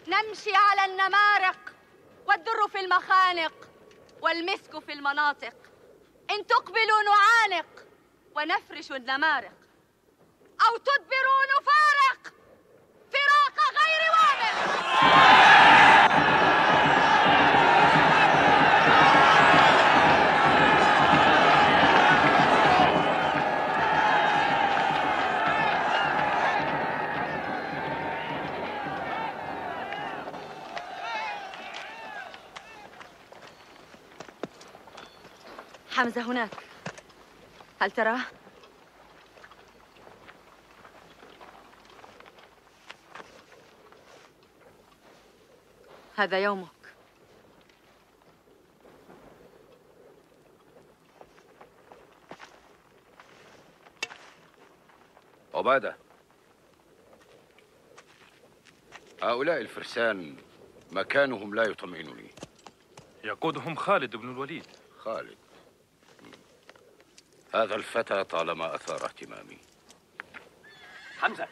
نمشي على النمارق والدر في المخانق والمسك في المناطق. إن تقبلوا نعانق ونفرش النمارق، أو تدبروا نفارق فراق غير وامق. حمزة هناك، هل تراه؟ هذا يومك. عبادة، هؤلاء الفرسان مكانهم لا يطمئنني. يقودهم خالد بن الوليد. خالد؟ هذا الفتى طالما أثار اهتمامي. حمزة،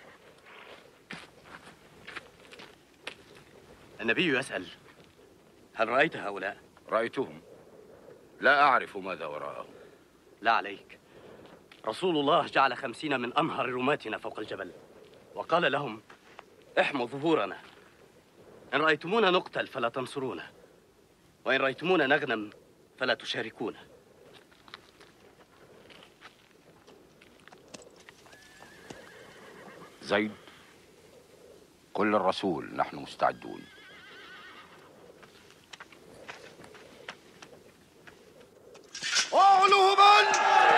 النبي يسأل: هل رأيت هؤلاء؟ رأيتهم، لا أعرف ماذا وراءهم. لا عليك، رسول الله جعل 50 من أمهر رماتنا فوق الجبل، وقال لهم: احموا ظهورنا، إن رأيتمونا نقتل فلا تنصرونا، وإن رأيتمونا نغنم فلا تشاركونا. زيد، قل للرسول نحن مستعدون. اعلو هبل!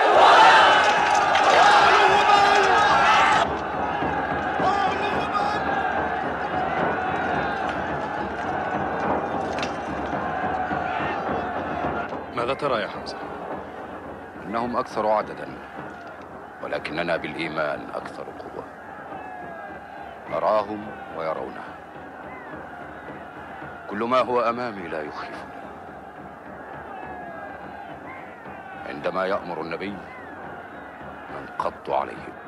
ماذا ترى يا حمزة؟ إنهم أكثر عددا، ولكننا بالإيمان أكثر قوة. نراهم ويرونها. كل ما هو أمامي لا يخيفني. عندما يأمر النبي ننقض عليهم.